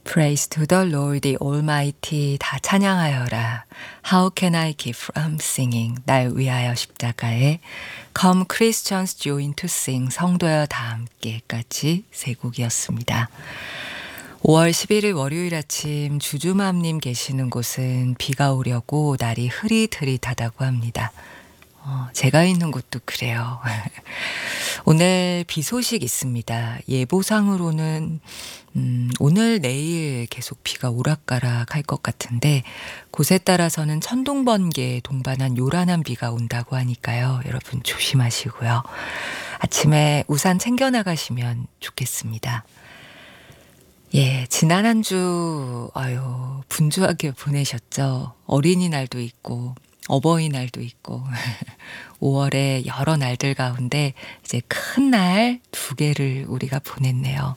Praise to the Lord the Almighty. 다 찬양하여라. How can I keep from singing? 날 위하여 십자가에 Come Christians join to sing. 성도여 다 함께까지 세 곡이었습니다. 5월 11일 월요일 아침 주주맘님 계시는 곳은 비가 오려고 날이 흐릿흐릿하다고 합니다. 제가 있는 곳도 그래요. 오늘 비 소식 있습니다. 예보상으로는 오늘 내일 계속 비가 오락가락 할 것 같은데 곳에 따라서는 천둥번개 동반한 요란한 비가 온다고 하니까요. 여러분 조심하시고요. 아침에 우산 챙겨 나가시면 좋겠습니다. 예, 지난 한 주 분주하게 보내셨죠. 어린이날도 있고 어버이날도 있고 5월에 여러 날들 가운데 이제 큰 날 2개를 우리가 보냈네요.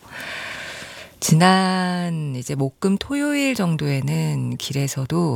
지난 이제 목금 토요일 정도에는 길에서도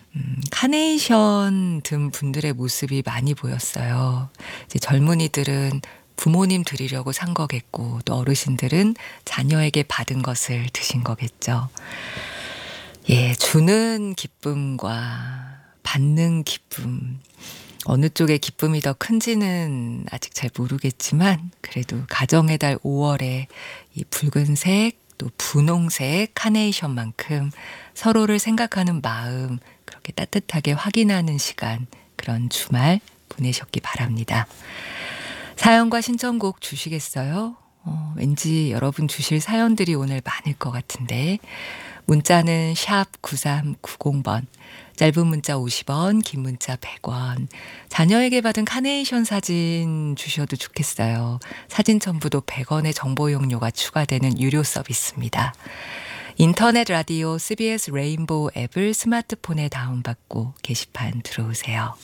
카네이션 든 분들의 모습이 많이 보였어요. 이제 젊은이들은 부모님 드리려고 산 거겠고 또 어르신들은 자녀에게 받은 것을 드신 거겠죠. 예, 주는 기쁨과 받는 기쁨, 어느 쪽의 기쁨이 더 큰지는 아직 잘 모르겠지만 그래도 가정의 달 5월에 이 붉은색 또 분홍색 카네이션만큼 서로를 생각하는 마음 그렇게 따뜻하게 확인하는 시간, 그런 주말 보내셨기 바랍니다. 사연과 신청곡 주시겠어요? 왠지 여러분 주실 사연들이 오늘 많을 것 같은데 문자는 샵 9390번, 짧은 문자 50원, 긴 문자 100원. 자녀에게 받은 카네이션 사진 주셔도 좋겠어요. 사진 첨부도 100원의 정보 용료가 추가되는 유료 서비스입니다. 인터넷 라디오 CBS 레인보우 앱을 스마트폰에 다운받고 게시판 들어오세요.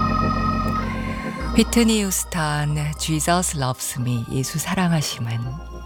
휘트니 휴스턴 Jesus loves me. 예수 사랑하심은